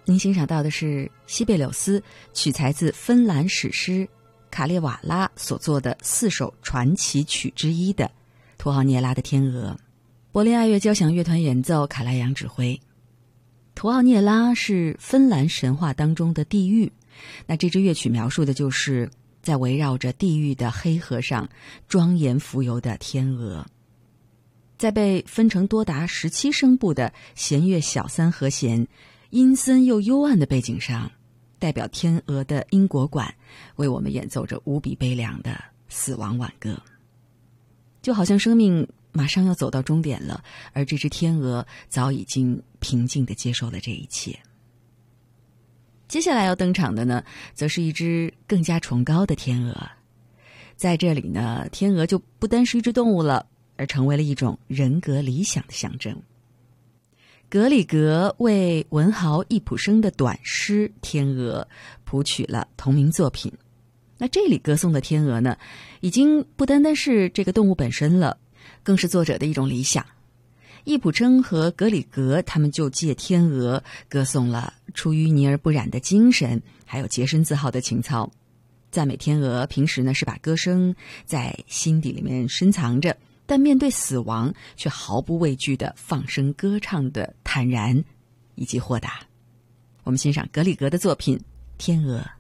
您欣赏到的是西贝柳斯取材自芬兰史诗卡列瓦拉所作的4首传奇曲之一的图豪涅拉的天鹅，柏林爱乐交响乐团演奏，卡莱扬指挥。图豪涅拉是芬兰神话当中的地狱，那这支乐曲描述的就是在围绕着地狱的黑河上庄严浮游的天鹅。在被分成多达17声部的弦乐小3和弦，阴森又幽暗的背景上，代表天鹅的英国馆为我们演奏着无比悲凉的死亡挽歌，就好像生命马上要走到终点了，而这只天鹅早已经平静地接受了这一切。接下来要登场的呢，则是一只更加崇高的天鹅。在这里呢，天鹅就不单是一只动物了，而成为了一种人格理想的象征。格里格为文豪易卜生的短诗《天鹅》谱曲了同名作品。那这里歌颂的天鹅呢，已经不单单是这个动物本身了，更是作者的一种理想。易卜生和格里格他们就借天鹅歌颂了出淤泥而不染的精神，还有洁身自好的情操。赞美天鹅平时呢是把歌声在心底里面深藏着，但面对死亡却毫不畏惧地放声歌唱的坦然以及豁达。我们欣赏格里格的作品《天鹅》。